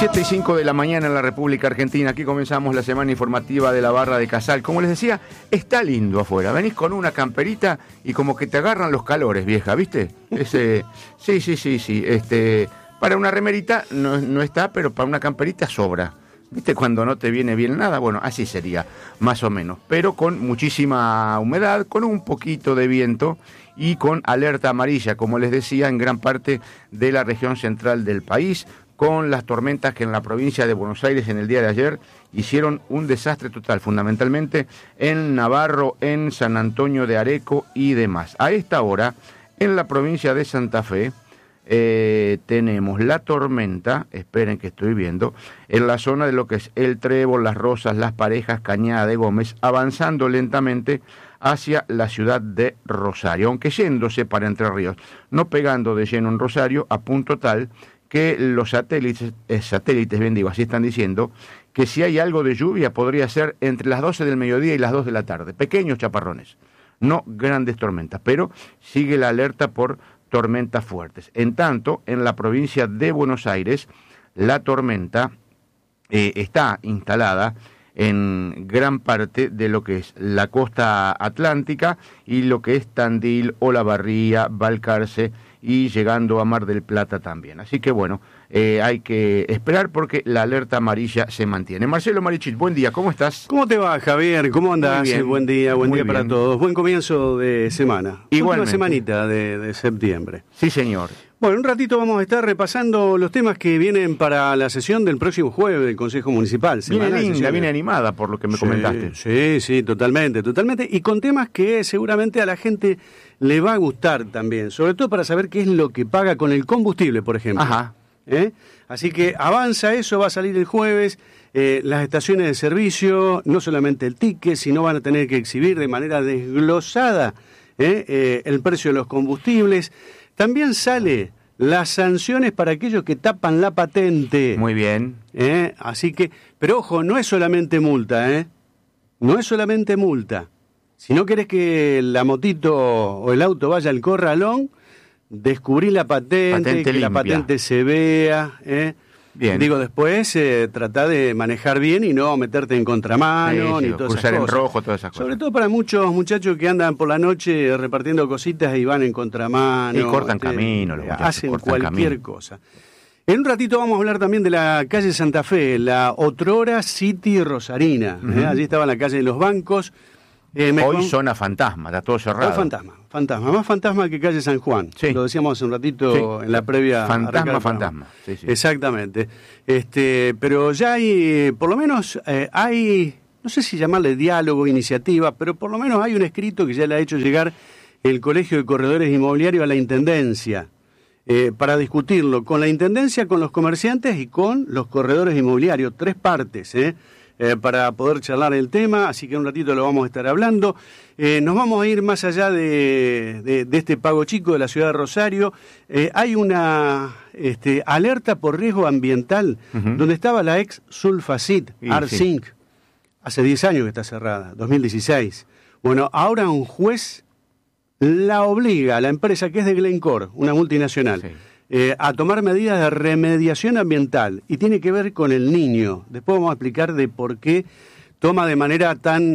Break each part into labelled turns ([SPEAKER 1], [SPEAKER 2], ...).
[SPEAKER 1] 7:05 de la mañana en la República Argentina. Aquí comenzamos la semana informativa de la Barra de Casal. Como les decía, está lindo afuera. Venís con una camperita y como que te agarran los calores, vieja, ¿viste? Sí. Para una remerita no está, pero para una camperita sobra. ¿Viste cuando no te viene bien nada? Bueno, así sería, más o menos. Pero con muchísima humedad, con un poquito de viento y con alerta amarilla, como les decía, en gran parte de la región central del país, con las tormentas que en la provincia de Buenos Aires en el día de ayer hicieron un desastre total, fundamentalmente en Navarro, en San Antonio de Areco y demás. A esta hora, en la provincia de Santa Fe, tenemos la tormenta, esperen que estoy viendo, en la zona de lo que es El Trébol, Las Rosas, Las Parejas, Cañada de Gómez, avanzando lentamente hacia la ciudad de Rosario, aunque yéndose para Entre Ríos, no pegando de lleno en Rosario, a punto tal que los satélites, bien digo, así están diciendo, que si hay algo de lluvia podría ser entre las 12 del mediodía y las 2 de la tarde, pequeños chaparrones, no grandes tormentas, pero sigue la alerta por tormentas fuertes. En tanto, en la provincia de Buenos Aires, la tormenta está instalada en gran parte de lo que es la costa atlántica y lo que es Tandil, Olavarría, Balcarce y llegando a Mar del Plata también. Así que bueno, hay que esperar porque la alerta amarilla se mantiene. Marcelo Marichit, buen día, ¿cómo estás?
[SPEAKER 2] ¿Cómo te va, Javier? ¿Cómo andás? Buen día para
[SPEAKER 1] bien.
[SPEAKER 2] todos. Buen comienzo de semana. Última semanita de septiembre.
[SPEAKER 1] Sí, señor.
[SPEAKER 2] Bueno, un ratito vamos a estar repasando los temas que vienen para la sesión del próximo jueves del Consejo Municipal.
[SPEAKER 1] Viene linda, viene animada por lo que me comentaste.
[SPEAKER 2] Sí, totalmente. Y con temas que seguramente a la gente le va a gustar también, sobre todo para saber qué es lo que paga con el combustible, por ejemplo.
[SPEAKER 1] Ajá.
[SPEAKER 2] Así que avanza eso, va a salir el jueves, las estaciones de servicio, no solamente el ticket, sino van a tener que exhibir de manera desglosada el precio de los combustibles. También sale las sanciones para aquellos que tapan la patente.
[SPEAKER 1] Muy bien.
[SPEAKER 2] Así que, pero ojo, no es solamente multa, no es solamente multa. Si no querés que la motito o el auto vaya al corralón, descubrí la patente que limpia. La patente se vea.
[SPEAKER 1] Bien.
[SPEAKER 2] Digo, después tratá de manejar bien y no meterte en contramano ni todas esas cosas.
[SPEAKER 1] Cruzar en rojo, todas esas cosas.
[SPEAKER 2] Sobre todo para muchos muchachos que andan por la noche repartiendo cositas y van en contramano.
[SPEAKER 1] Y cortan camino.
[SPEAKER 2] Hacen cualquier cosa. En un ratito vamos a hablar también de la calle Santa Fe, la otrora City Rosarina. Allí estaba la calle de los bancos.
[SPEAKER 1] Hoy zona fantasma, está todo cerrado.
[SPEAKER 2] Hoy fantasma, más fantasma que calle San Juan.
[SPEAKER 1] Sí.
[SPEAKER 2] Lo decíamos hace un ratito en la previa.
[SPEAKER 1] Fantasma. Sí.
[SPEAKER 2] Exactamente. Pero ya hay, por lo menos hay, no sé si llamarle diálogo, iniciativa, pero por lo menos hay un escrito que ya le ha hecho llegar el Colegio de Corredores Inmobiliarios a la Intendencia, para discutirlo con la Intendencia, con los comerciantes y con los corredores inmobiliarios, 3 partes, para poder charlar el tema, así que un ratito lo vamos a estar hablando. Nos vamos a ir más allá de este pago chico de la ciudad de Rosario. Hay una alerta por riesgo ambiental, donde estaba la ex Sulfacit, Arzinc, hace 10 años que está cerrada, 2016. Bueno, ahora un juez la obliga a la empresa que es de Glencore, una multinacional, a tomar medidas de remediación ambiental, y tiene que ver con el niño. Después vamos a explicar de por qué toma de manera tan...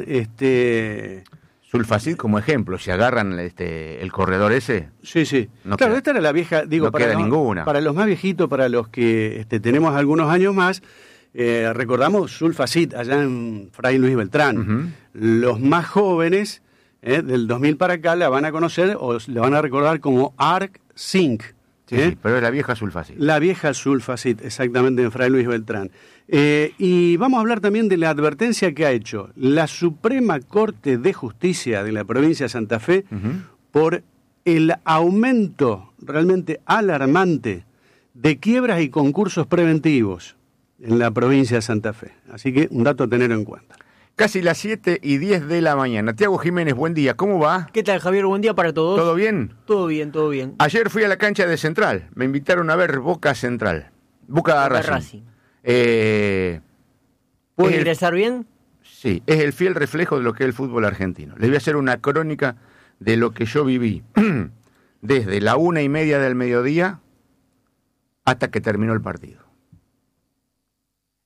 [SPEAKER 1] Sulfacid como ejemplo, si agarran el corredor ese...
[SPEAKER 2] Sí.
[SPEAKER 1] No
[SPEAKER 2] claro,
[SPEAKER 1] queda,
[SPEAKER 2] esta era la vieja... Digo,
[SPEAKER 1] no queda ninguna.
[SPEAKER 2] Para los más viejitos, para los que tenemos algunos años más, recordamos Sulfacid allá en Fray Luis Beltrán. Los más jóvenes, del 2000 para acá, la van a conocer o la van a recordar como Arzinc.
[SPEAKER 1] Sí, pero es la vieja Sulfacid.
[SPEAKER 2] La vieja Sulfacid, exactamente, en Fray Luis Beltrán. Y vamos a hablar también de la advertencia que ha hecho la Suprema Corte de Justicia de la provincia de Santa Fe por el aumento realmente alarmante de quiebras y concursos preventivos en la provincia de Santa Fe. Así que un dato a tener en cuenta.
[SPEAKER 1] Casi las 7:10 de la mañana. Tiago Jiménez, buen día. ¿Cómo va?
[SPEAKER 3] ¿Qué tal, Javier? Buen día para todos.
[SPEAKER 1] ¿Todo bien?
[SPEAKER 3] Todo bien.
[SPEAKER 1] Ayer fui a la cancha de Central. Me invitaron a ver Boca Central. Boca Racing.
[SPEAKER 3] ¿Puede ingresar bien?
[SPEAKER 1] Sí, es el fiel reflejo de lo que es el fútbol argentino. Les voy a hacer una crónica de lo que yo viví desde la 1:30 del mediodía hasta que terminó el partido.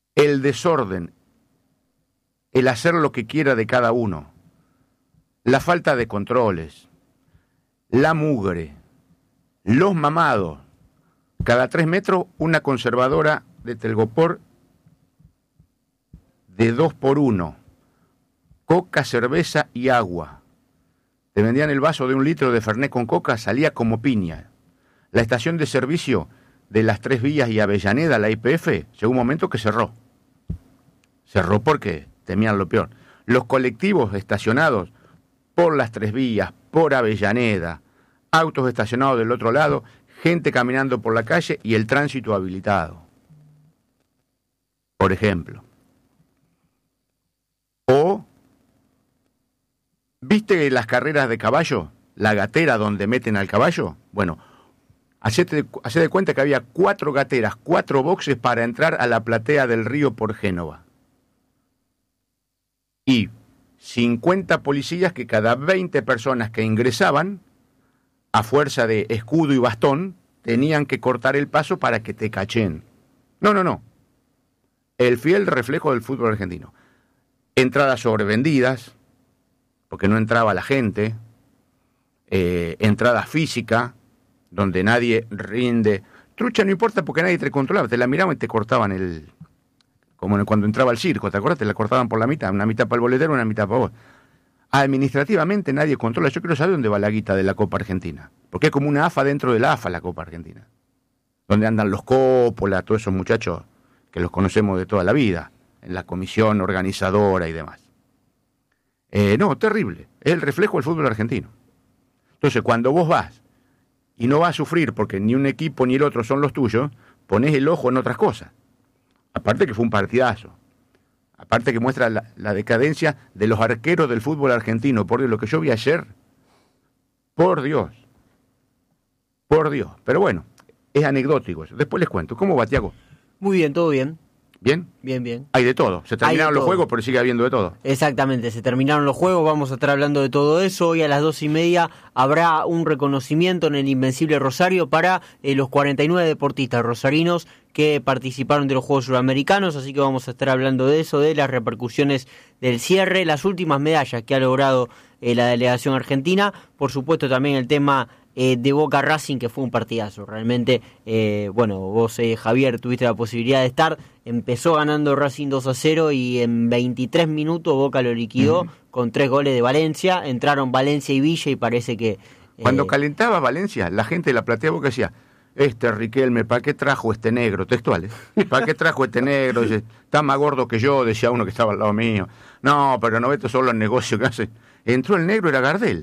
[SPEAKER 1] el desorden, el hacer lo que quiera de cada uno, la falta de controles, la mugre, los mamados, cada 3 metros una conservadora de telgopor de 2x1, coca, cerveza y agua. Te vendían el vaso de 1 litro de Fernet con coca, salía como piña. La estación de servicio de las 3 Vías y Avellaneda, la YPF, llegó un momento que cerró. Cerró porque temían lo peor. Los colectivos estacionados por las 3 Vías, por Avellaneda, autos estacionados del otro lado, gente caminando por la calle y el tránsito habilitado. Por ejemplo. O, ¿viste las carreras de caballo? La gatera donde meten al caballo. Bueno, hacé de cuenta que había 4 gateras, 4 boxes para entrar a la platea del río por Génova. Y 50 policías que cada 20 personas que ingresaban, a fuerza de escudo y bastón, tenían que cortar el paso para que te cachen. No. El fiel reflejo del fútbol argentino. Entradas sobrevendidas, porque no entraba la gente. Entrada física, donde nadie rinde. Trucha no importa porque nadie te controlaba. Te la miraban y te cortaban como cuando entraba al circo, ¿te acuerdas? Te la cortaban por la mitad. Una mitad para el boletero, una mitad para vos. Administrativamente nadie controla. Yo quiero saber dónde va la guita de la Copa Argentina. Porque es como una AFA dentro de la AFA, la Copa Argentina. Donde andan los Coppola, todos esos muchachos que los conocemos de toda la vida, en la comisión organizadora y demás. No, terrible. Es el reflejo del fútbol argentino. Entonces, cuando vos vas y no vas a sufrir porque ni un equipo ni el otro son los tuyos, ponés el ojo en otras cosas. Aparte que fue un partidazo. Aparte que muestra la decadencia de los arqueros del fútbol argentino. Por Dios, lo que yo vi ayer, por Dios. Pero bueno, es anecdótico eso. Después les cuento. ¿Cómo va, Tiago?
[SPEAKER 3] Muy bien, todo bien.
[SPEAKER 1] ¿Bien?
[SPEAKER 3] Bien.
[SPEAKER 1] Hay de todo. Se terminaron los juegos, pero sigue habiendo de todo.
[SPEAKER 3] Exactamente, se terminaron los juegos, vamos a estar hablando de todo eso. Hoy a las 2:30 habrá un reconocimiento en el Invencible Rosario para los 49 deportistas rosarinos que participaron de los Juegos Suramericanos, así que vamos a estar hablando de eso, de las repercusiones del cierre, las últimas medallas que ha logrado la delegación argentina, por supuesto también el tema de Boca Racing, que fue un partidazo, realmente, vos Javier tuviste la posibilidad de estar, empezó ganando Racing 2-0 y en 23 minutos Boca lo liquidó con 3 goles de Valencia, entraron Valencia y Villa y parece que...
[SPEAKER 1] Cuando calentaba Valencia, la gente de la platea Boca decía, Riquelme, ¿para qué trajo este negro? Textuales. ¿Para qué trajo este negro? Dice, está más gordo que yo, decía uno que estaba al lado mío. No, pero no vete solo el negocio que hace. Entró el negro, era Gardel.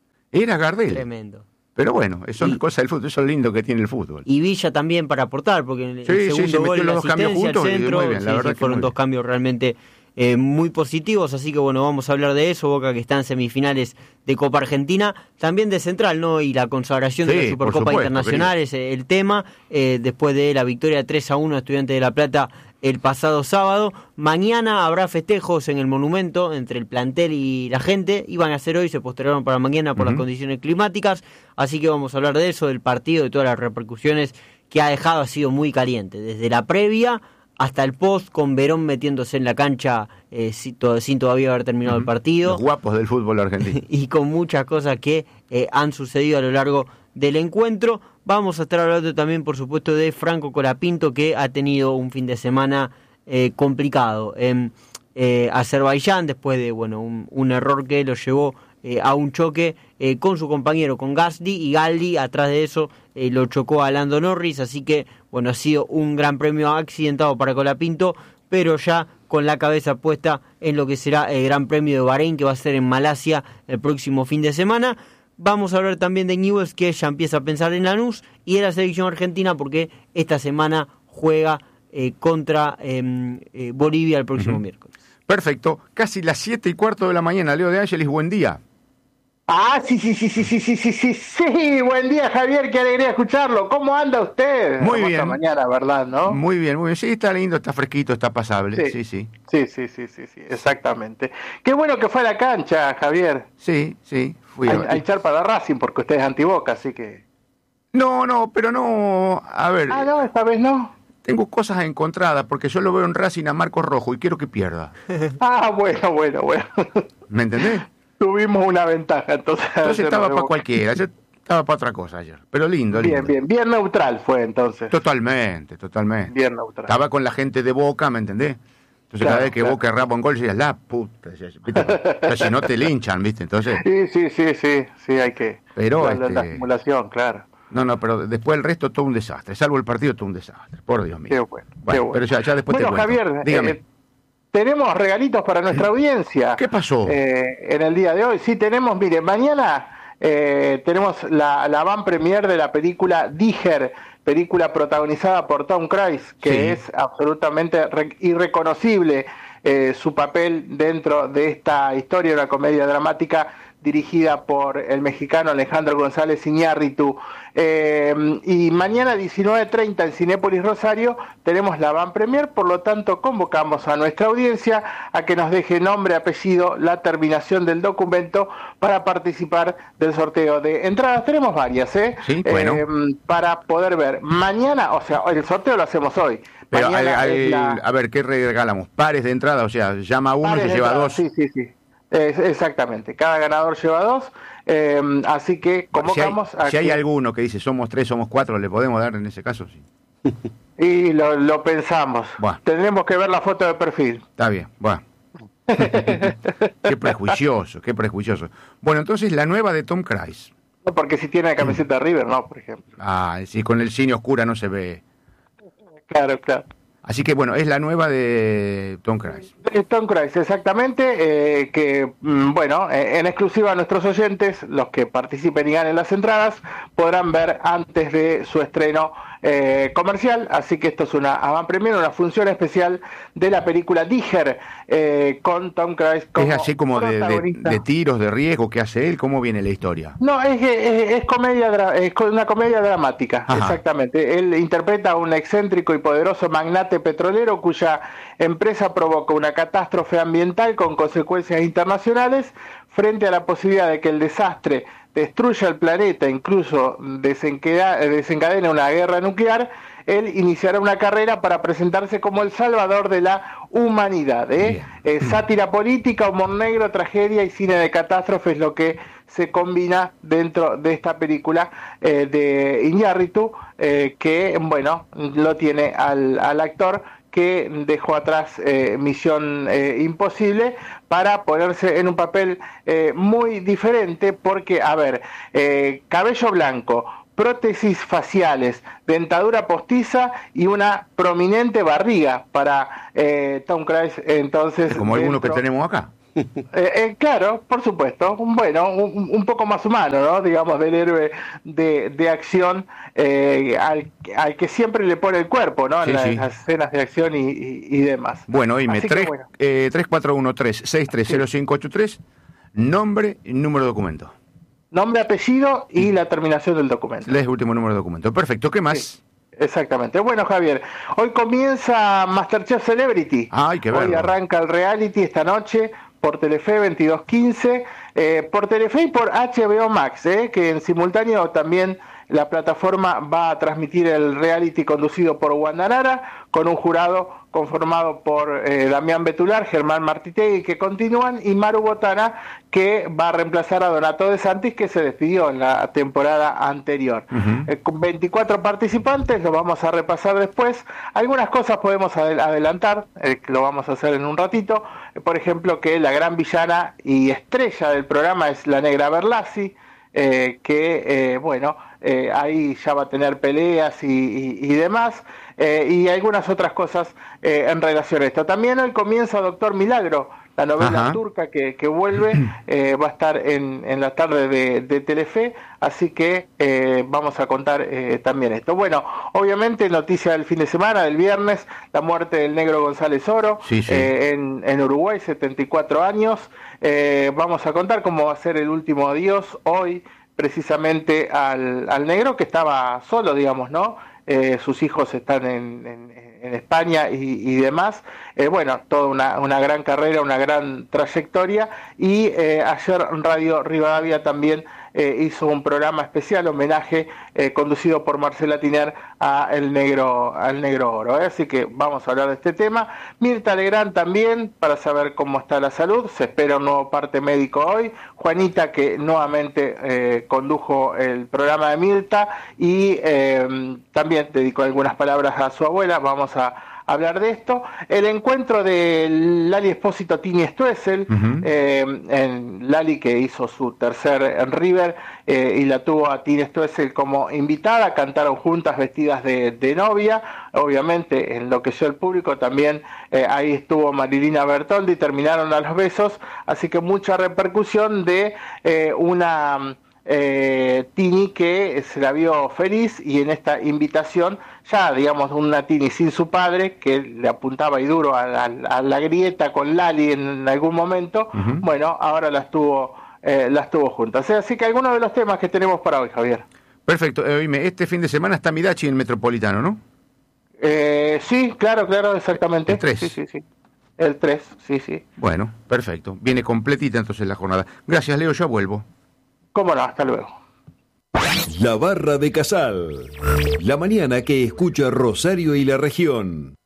[SPEAKER 3] Tremendo.
[SPEAKER 1] Pero bueno, eso es cosa del fútbol, eso es lindo que tiene el fútbol.
[SPEAKER 3] Y Villa también para aportar, porque en el segundo gol, la asistencia, el centro, muy bien, la verdad fueron 2 cambios realmente muy positivos, así que bueno, vamos a hablar de eso. Boca que está en semifinales de Copa Argentina, también de Central, ¿no? Y la consagración de la Supercopa Internacional es el tema, después de la victoria 3-1 a Estudiantes de La Plata el pasado sábado. Mañana habrá festejos en el Monumento entre el plantel y la gente. Iban a ser hoy, se postergaron para mañana por las condiciones climáticas. Así que vamos a hablar de eso, del partido, de todas las repercusiones que ha dejado. Ha sido muy caliente, desde la previa hasta el post, con Verón metiéndose en la cancha sin todavía haber terminado el partido.
[SPEAKER 1] Los guapos del fútbol argentino.
[SPEAKER 3] Y con muchas cosas que han sucedido a lo largo del encuentro. Vamos a estar hablando también, por supuesto, de Franco Colapinto, que ha tenido un fin de semana complicado en Azerbaiyán, después de un error que lo llevó a un choque con su compañero, con Gasly, y Galdi atrás de eso lo chocó a Lando Norris, así que ha sido un gran premio accidentado para Colapinto, pero ya con la cabeza puesta en lo que será el Gran Premio de Bahrein, que va a ser en Malasia el próximo fin de semana. Vamos a hablar también de Newell's, que ya empieza a pensar en Lanús, y de la selección argentina, porque esta semana juega contra Bolivia el próximo miércoles.
[SPEAKER 1] Perfecto, casi las 7:15 de la mañana. Leo de Ángeles, buen día.
[SPEAKER 4] Sí, buen día, Javier, qué alegría escucharlo. ¿Cómo anda usted?
[SPEAKER 1] Muy bien.
[SPEAKER 4] Esta mañana, ¿verdad, no?
[SPEAKER 1] Muy bien. Sí, está lindo, está fresquito, está pasable. Sí,
[SPEAKER 4] exactamente. Qué bueno que fue a la cancha, Javier.
[SPEAKER 1] Sí, fui
[SPEAKER 4] a echar para Racing, porque usted es antiboca, así que...
[SPEAKER 1] No, pero no, a ver...
[SPEAKER 4] no, esta vez no.
[SPEAKER 1] tengo cosas encontradas porque yo lo veo en Racing a Marcos Rojo y quiero que pierda.
[SPEAKER 4] Bueno.
[SPEAKER 1] ¿Me entendés?
[SPEAKER 4] Tuvimos una ventaja, entonces.
[SPEAKER 1] Entonces estaba para cualquiera, yo estaba para otra cosa ayer. Pero lindo.
[SPEAKER 4] Bien neutral fue entonces.
[SPEAKER 1] Totalmente.
[SPEAKER 4] Bien neutral.
[SPEAKER 1] Estaba con la gente de Boca, ¿me entendés? Entonces cada vez que Boca erraba un gol, decías, la puta. ¿Viste? Pero si no te linchan, ¿viste? Entonces.
[SPEAKER 4] Sí, hay que.
[SPEAKER 1] Pero
[SPEAKER 4] la simulación, claro.
[SPEAKER 1] No, pero después el resto todo un desastre, salvo el partido todo un desastre, por Dios mío.
[SPEAKER 4] Qué bueno.
[SPEAKER 1] Pero ya después te cuento.
[SPEAKER 4] Javier,
[SPEAKER 1] dígame.
[SPEAKER 4] tenemos regalitos para nuestra audiencia.
[SPEAKER 1] ¿Qué pasó?
[SPEAKER 4] En el día de hoy, sí tenemos, mire, mañana tenemos la avant premiere de la película Díger, película protagonizada por Tom Cruise, que es absolutamente irreconocible su papel dentro de esta historia, una comedia dramática dirigida por el mexicano Alejandro González Iñárritu. Y mañana 19:30 en Cinépolis Rosario tenemos la van premier, por lo tanto convocamos a nuestra audiencia a que nos deje nombre, apellido, la terminación del documento para participar del sorteo de entradas. Tenemos varias,
[SPEAKER 1] Sí, bueno.
[SPEAKER 4] para poder ver. Mañana, o sea, el sorteo lo hacemos hoy.
[SPEAKER 1] Pero a ver, ¿qué regalamos? Pares de entrada, o sea, llama a uno y se lleva dos.
[SPEAKER 4] Sí. Exactamente, cada ganador lleva dos, así que convocamos
[SPEAKER 1] si hay alguno que dice somos 3, somos 4, ¿le podemos dar en ese caso? Sí.
[SPEAKER 4] Y lo pensamos.
[SPEAKER 1] Buah.
[SPEAKER 4] Tendremos que ver la foto de perfil.
[SPEAKER 1] Está bien, bueno. Qué prejuicioso. Bueno, entonces la nueva de Tom Cruise.
[SPEAKER 4] No, porque si tiene la camiseta de River, no, por ejemplo.
[SPEAKER 1] Sí, con el cine oscura no se ve.
[SPEAKER 4] Claro.
[SPEAKER 1] Así que bueno, es la nueva de Tom Cruise.
[SPEAKER 4] De Tom Cruise, exactamente, que bueno, en exclusiva a nuestros oyentes, los que participen y ganen las entradas, podrán ver antes de su estreno comercial, así que esto es una avant premiere, una función especial de la película Díger, con Tom Cruise como
[SPEAKER 1] es así como
[SPEAKER 4] protagonista.
[SPEAKER 1] de tiros, de riesgo que hace él. ¿Cómo viene la historia?
[SPEAKER 4] No, es una comedia dramática.
[SPEAKER 1] Ajá.
[SPEAKER 4] Exactamente. Él interpreta a un excéntrico y poderoso magnate petrolero cuya empresa provoca una catástrofe ambiental con consecuencias internacionales. Frente a la posibilidad de que el desastre destruya el planeta, incluso desencadene una guerra nuclear, él iniciará una carrera para presentarse como el salvador de la humanidad. Sátira política, humor negro, tragedia y cine de catástrofe es lo que se combina dentro de esta película de Iñárritu, que bueno, lo tiene al actor que dejó atrás Misión Imposible para ponerse en un papel muy diferente, porque, a ver, cabello blanco, prótesis faciales, dentadura postiza y una prominente barriga para Tom Cruise, entonces...
[SPEAKER 1] Como alguno que tenemos acá.
[SPEAKER 4] Claro, por supuesto. Bueno, un poco más humano, ¿no? Digamos, del héroe de acción al que siempre le pone el cuerpo, ¿no? En las escenas de acción y demás.
[SPEAKER 1] Bueno, dime, 3413-630583, nombre y número de documento.
[SPEAKER 4] Nombre, apellido y la terminación del documento.
[SPEAKER 1] El último número de documento. Perfecto, ¿qué más?
[SPEAKER 4] Sí. Exactamente. Bueno, Javier, hoy comienza Masterchef Celebrity.
[SPEAKER 1] Hay que verlo.
[SPEAKER 4] Hoy arranca el reality esta noche por Telefe 22:15, por Telefe y por HBO Max, que en simultáneo también la plataforma va a transmitir el reality conducido por Wanda Nara, con un jurado conformado por Damián Betular, Germán Martitegui, que continúan, y Maru Botana, que va a reemplazar a Donato De Santis, que se despidió en la temporada anterior. Con 24 participantes, lo vamos a repasar después. Algunas cosas podemos adelantar, lo vamos a hacer en un ratito. Por ejemplo, que la gran villana y estrella del programa es la Negra Berlassi, ahí ya va a tener peleas y demás, y algunas otras cosas en relación a esto. También hoy comienza Doctor Milagro, la novela turca que vuelve, va a estar en la tarde de Telefe, así que vamos a contar también esto. Bueno, obviamente noticia del fin de semana, del viernes, la muerte del negro González Oro, en Uruguay, 74 años. Vamos a contar cómo va a ser el último adiós hoy, precisamente al negro, que estaba solo, digamos, ¿no? Sus hijos están en España y demás. Bueno, toda una gran carrera, una gran trayectoria. Y ayer Radio Rivadavia también hizo un programa especial, homenaje, conducido por Marcela Tiner al Negro Oro. Así que vamos a hablar de este tema. Mirta Legrand también, para saber cómo está la salud. Se espera un nuevo parte médico hoy. Juanita, que nuevamente condujo el programa de Mirta y también dedicó algunas palabras a su abuela. Vamos a hablar de esto. El encuentro de Lali Espósito, Tini Stoessel, en Lali, que hizo su tercer en River, y la tuvo a Tini Stoessel como invitada, cantaron juntas vestidas de novia, obviamente enloqueció el público, también ahí estuvo Marilina Bertoldi, terminaron a los besos, así que mucha repercusión de una Tini que se la vio feliz, y en esta invitación ya, digamos, una Tini sin su padre, que le apuntaba y duro a la grieta con Lali en algún momento, bueno, ahora las tuvo juntas. Así que algunos de los temas que tenemos para hoy, Javier.
[SPEAKER 1] Perfecto. Oíme, este fin de semana está Midachi en Metropolitano, ¿no?
[SPEAKER 4] Sí, claro, exactamente.
[SPEAKER 1] El 3.
[SPEAKER 4] Sí. El 3, sí.
[SPEAKER 1] Bueno, perfecto. Viene completita entonces la jornada. Gracias, Leo, yo vuelvo.
[SPEAKER 4] Cómo no, hasta luego.
[SPEAKER 5] La Barra de Casal. La mañana que escucha Rosario y la región.